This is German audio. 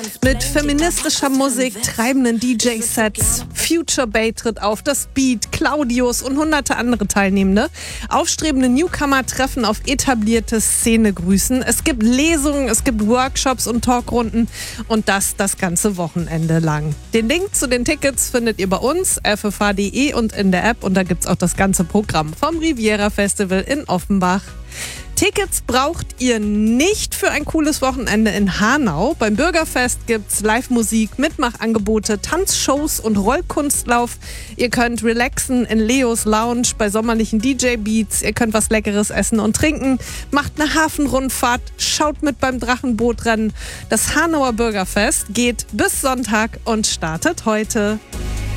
Mit feministischer Musik, treibenden DJ-Sets, Future Bay tritt auf, das Beat, Claudius und hunderte andere Teilnehmende. Aufstrebende Newcomer treffen auf etablierte Szenegrößen. Es gibt Lesungen, es gibt Workshops und Talkrunden und das ganze Wochenende lang. Den Link zu den Tickets findet ihr bei uns, ffh.de und in der App und da gibt's auch das ganze Programm vom Riviera Festival in Offenbach. Tickets braucht ihr nicht für ein cooles Wochenende in Hanau. Beim Bürgerfest gibt's Live-Musik, Mitmachangebote, Tanzshows und Rollkunstlauf. Ihr könnt relaxen in Leos Lounge bei sommerlichen DJ-Beats. Ihr könnt was Leckeres essen und trinken. Macht eine Hafenrundfahrt, schaut mit beim Drachenbootrennen. Das Hanauer Bürgerfest geht bis Sonntag und startet heute.